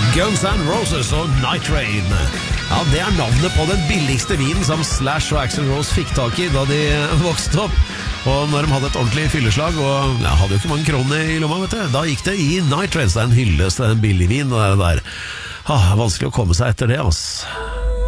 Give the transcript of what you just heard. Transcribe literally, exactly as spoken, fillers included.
Guns N' Roses og Night Rain. Ja, det er navnet på den billigste vinen som Slash og Axl Rose fikk tak i da de vokste opp. Og når de hadde et ordentlig fylleslag, og ja, hadde jo ikke mange kroner i lomma, vet du, da gikk det i Night Rain, så det er en hyllest til den billigvin og det der. Ah, vanskelig å komme seg etter det, altså.